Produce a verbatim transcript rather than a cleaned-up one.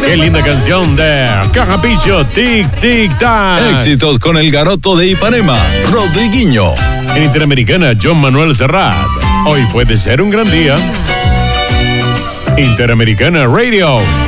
Qué linda canción de Carrapicho, Tic Tic Tac. Éxitos con el garoto de Ipanema, Rodriguinho. En Interamericana, John Manuel Serrat. Hoy puede ser un gran día. Interamericana Radio.